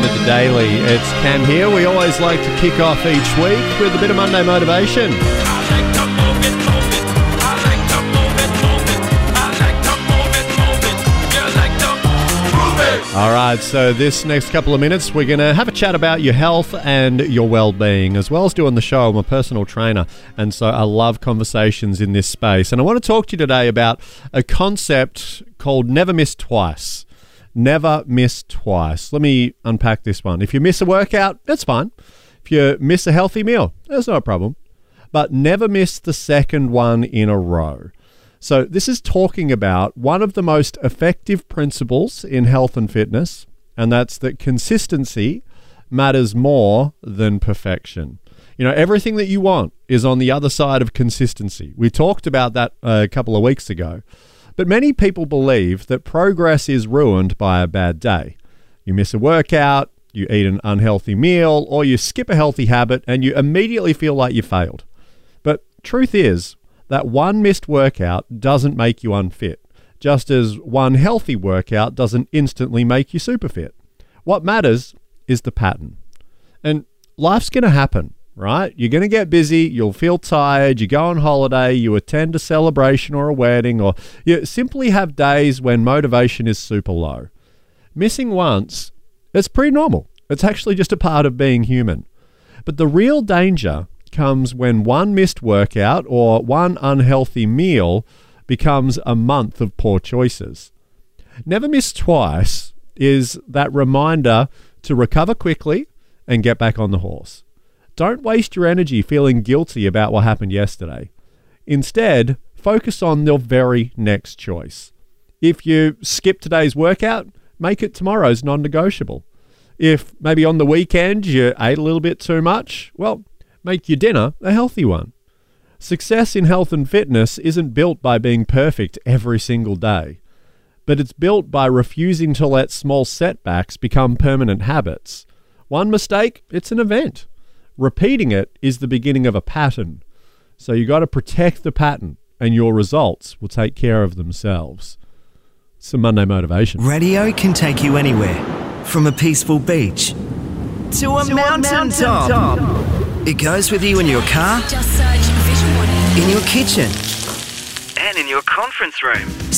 to The Daily. It's Cam here. We always like to kick off each week with a bit of Monday motivation. All right, so this next couple of minutes, we're going to have a chat about your health and your well-being, as well as doing the show. I'm a personal trainer, and so I love conversations in this space. And I want to talk to you today about a concept called never miss twice. Never miss twice. Let me unpack this one. If you miss a workout, that's fine. If you miss a healthy meal, that's no problem. But never miss the second one in a row. So this is talking about one of the most effective principles in health and fitness, and that's that consistency matters more than perfection. You know, everything that you want is on the other side of consistency. We talked about that a couple of weeks ago. But many people believe that progress is ruined by a bad day. You miss a workout, you eat an unhealthy meal, or you skip a healthy habit and you immediately feel like you failed. But truth is, that one missed workout doesn't make you unfit, just as one healthy workout doesn't instantly make you super fit. What matters is the pattern. And life's going to happen, right? You're going to get busy, you'll feel tired, you go on holiday, you attend a celebration or a wedding, or you simply have days when motivation is super low. Missing once, it's pretty normal. It's actually just a part of being human. But the real danger comes when one missed workout or one unhealthy meal becomes a month of poor choices. Never miss twice is that reminder to recover quickly and get back on the horse. Don't waste your energy feeling guilty about what happened yesterday. Instead, focus on the very next choice. If you skip today's workout, make it tomorrow's non-negotiable. If maybe on the weekend you ate a little bit too much, well, make your dinner a healthy one. Success in health and fitness isn't built by being perfect every single day, but it's built by refusing to let small setbacks become permanent habits. One mistake, it's an event. Repeating it is the beginning of a pattern. So you got to protect the pattern and your results will take care of themselves. Some Monday motivation. Radio can take you anywhere, from a peaceful beach to a mountain top. It goes with you in your car, Just search Vision One. in your kitchen, and in your conference room.